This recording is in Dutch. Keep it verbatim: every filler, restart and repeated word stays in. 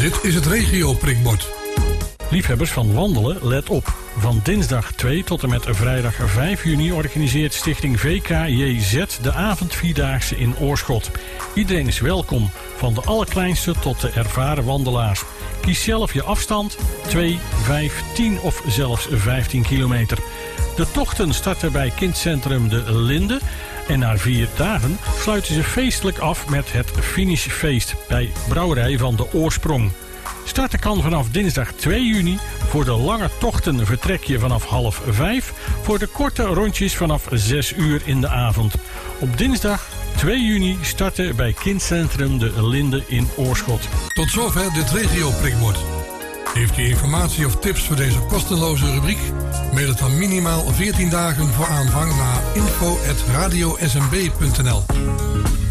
Dit is het regio-prikbord. Liefhebbers van wandelen, let op. Van dinsdag twee tot en met vrijdag vijf juni organiseert stichting V K J Z de avondvierdaagse in Oorschot. Iedereen is welkom, van de allerkleinste tot de ervaren wandelaars. Kies zelf je afstand, twee, vijf, tien of zelfs vijftien kilometer. De tochten starten bij kindcentrum De Linde en na vier dagen sluiten ze feestelijk af met het finishfeest bij Brouwerij van de Oorsprong. Starten kan vanaf dinsdag twee juni. Voor de lange tochten vertrek je vanaf half vijf. Voor de korte rondjes vanaf zes uur in de avond. Op dinsdag twee juni starten bij kindcentrum De Linde in Oorschot. Tot zover dit regio-prikbord. Heeft u informatie of tips voor deze kostenloze rubriek? Mail het dan minimaal veertien dagen voor aanvang naar info at radio s m b punt n l.